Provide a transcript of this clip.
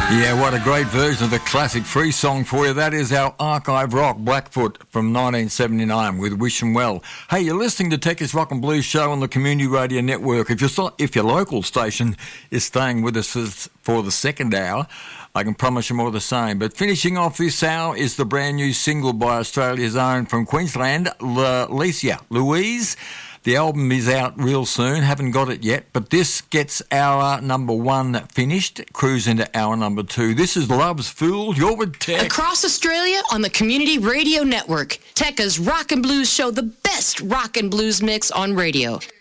Yeah, what a great version of the classic Free song for you. That is our archive rock, Blackfoot, from 1979 with Wish 'Em Well. Hey, you're listening to Tech's Rock and Blues show on the Community Radio Network. If your local station is staying with us for the second hour, I can promise you more of the same. But finishing off this hour is the brand new single by Australia's own from Queensland, Alicia Louise. The album is out real soon, haven't got it yet, but this gets our number one finished, cruise into our number two. This is Love's Fool, you're with Tech. Across Australia on the Community Radio Network, Tekka's Rock and Blues show, the best rock and blues mix on radio.